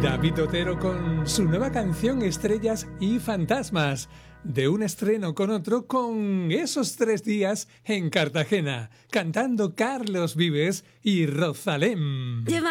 David Otero con su nueva canción Estrellas y Fantasmas, de un estreno con otro con esos 3 días en Cartagena, cantando Carlos Vives y Rosalén.